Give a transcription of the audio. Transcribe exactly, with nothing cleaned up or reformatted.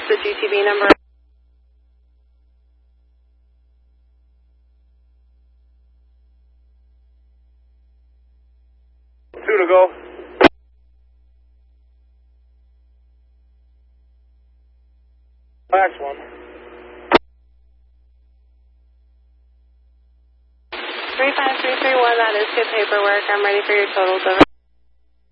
the G T V number? Two to go. Last one. three five three three one, that is good paperwork. I'm ready for your totals. Over.